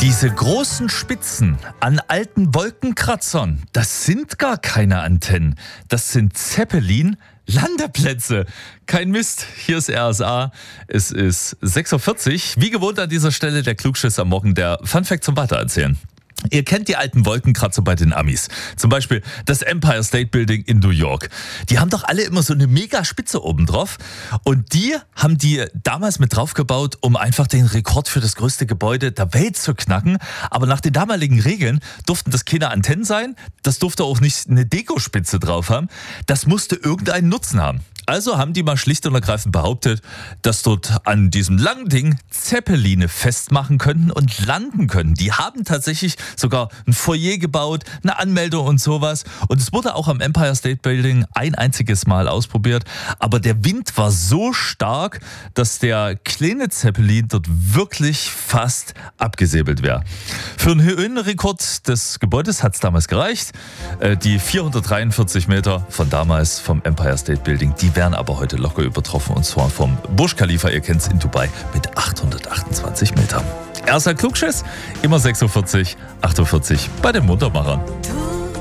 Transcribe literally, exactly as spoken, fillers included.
Diese großen Spitzen an alten Wolkenkratzern, das sind gar keine Antennen. Das sind Zeppelin-Landeplätze. Kein Mist, hier ist R S A. Es ist sechs Uhr vierzig. Wie gewohnt an dieser Stelle der Klugschiss am Morgen, der Funfact zum Weitererzählen. Ihr kennt die alten Wolkenkratzer bei den Amis. Zum Beispiel das Empire State Building in New York. Die haben doch alle immer so eine mega Spitze oben drauf. Und die haben die damals mit draufgebaut, um einfach den Rekord für das größte Gebäude der Welt zu knacken. Aber nach den damaligen Regeln durften das keine Antennen sein. Das durfte auch nicht eine Dekospitze drauf haben. Das musste irgendeinen Nutzen haben. Also haben die mal schlicht und ergreifend behauptet, dass dort an diesem langen Ding Zeppeline festmachen könnten und landen können. Die haben tatsächlich sogar ein Foyer gebaut, eine Anmeldung und sowas. Und es wurde auch am Empire State Building ein einziges Mal ausprobiert. Aber der Wind war so stark, dass der kleine Zeppelin dort wirklich fast abgesäbelt wäre. Für einen Höhenrekord des Gebäudes hat es damals gereicht. Die vierhundertdreiundvierzig Meter von damals vom Empire State Building, die werden aber heute locker übertroffen, und zwar vom Burj Khalifa, ihr kennt es, in Dubai, mit achthundertachtundzwanzig Metern. Erster Klugschiss, immer sechs Uhr vierzig, acht Uhr vierzig bei den Muntermachern.